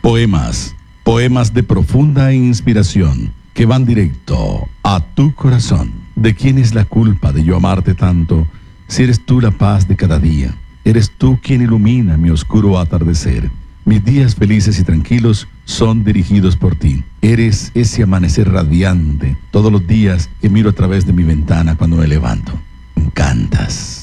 Poemas, poemas de profunda inspiración que van directo a tu corazón. ¿De quién es la culpa de yo amarte tanto si eres tú la paz de cada día? Eres tú quien ilumina mi oscuro atardecer. Mis días felices y tranquilos son dirigidos por ti. Eres ese amanecer radiante todos los días que miro a través de mi ventana cuando me levanto. Me encantas.